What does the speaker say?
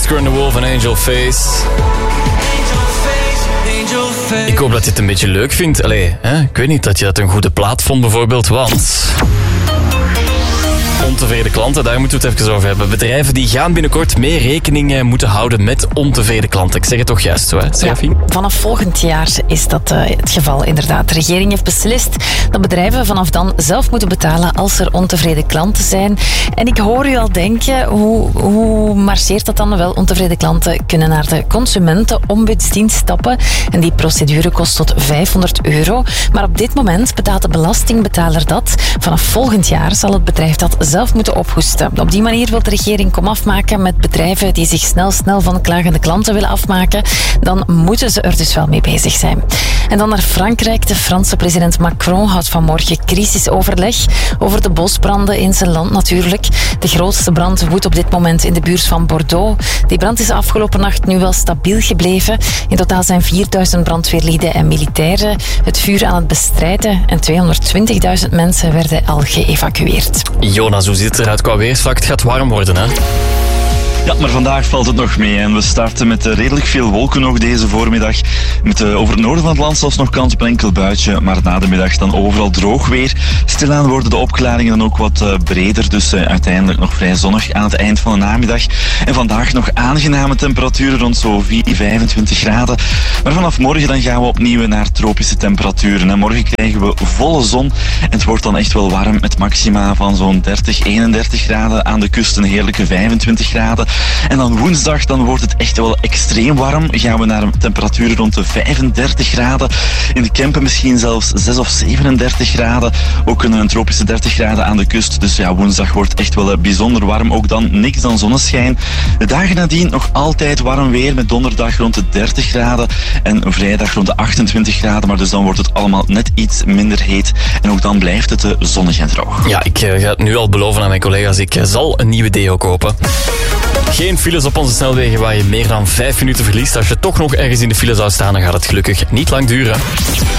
Oscar and the Wolf en Angel Face. Ik hoop dat je het een beetje leuk vindt. Allee, hè? Ik weet niet dat je dat een goede plaat vond bijvoorbeeld, want... Ontevreden klanten, daar moeten we het even over hebben. Bedrijven die gaan binnenkort meer rekening moeten houden met ontevreden klanten. Ik zeg het toch juist, hè, Serafine? Ja, vanaf volgend jaar is dat het geval, inderdaad. De regering heeft beslist dat bedrijven vanaf dan zelf moeten betalen als er ontevreden klanten zijn. En ik hoor u al denken, hoe marcheert dat dan? Wel, ontevreden klanten kunnen naar de consumentenombudsdienst stappen. En die procedure kost tot €500. Maar op dit moment betaalt de belastingbetaler dat. Vanaf volgend jaar zal het bedrijf dat zelf moeten ophoesten. Op die manier wil de regering komaf maken met bedrijven die zich snel van klagende klanten willen afmaken. Dan moeten ze er dus wel mee bezig zijn. En dan naar Frankrijk. De Franse president Macron houdt vanmorgen crisisoverleg over de bosbranden in zijn land natuurlijk. De grootste brand woedt op dit moment in de buurt van Bordeaux. Die brand is afgelopen nacht nu wel stabiel gebleven. In totaal zijn 4000 brandweerlieden en militairen het vuur aan het bestrijden en 220.000 mensen werden al geëvacueerd. Jonas, hoe ziet het eruit qua weersvlak? Het gaat warm worden, hè? Ja, maar vandaag valt het nog mee. En we starten met redelijk veel wolken nog deze voormiddag. Met over het noorden van het land zelfs nog kans op een enkel buitje. Maar na de middag dan overal droog weer. Stilaan worden de opklaringen dan ook wat breder. Dus uiteindelijk nog vrij zonnig aan het eind van de namiddag. En vandaag nog aangename temperaturen rond zo'n 25 graden. Maar vanaf morgen dan gaan we opnieuw naar tropische temperaturen. En morgen krijgen we volle zon. En het wordt dan echt wel warm met maxima van zo'n 30, 31 graden. Aan de kust een heerlijke 25 graden. En dan woensdag dan wordt het echt wel extreem warm. Gaan we naar een temperatuur rond de 35 graden. In de Kempen misschien zelfs 6 of 37 graden. Ook een tropische 30 graden aan de kust. Dus ja, woensdag wordt echt wel bijzonder warm. Ook dan niks dan zonneschijn. De dagen nadien nog altijd warm weer. Met donderdag rond de 30 graden. En vrijdag rond de 28 graden. Maar dus dan wordt het allemaal net iets minder heet. En ook dan blijft het zonnig en droog. Ja, ik ga het nu al beloven aan mijn collega's. Ik zal een nieuwe deo kopen. Geen files op onze snelwegen waar je meer dan 5 minuten verliest. Als je toch nog ergens in de file zou staan, dan gaat het gelukkig niet lang duren.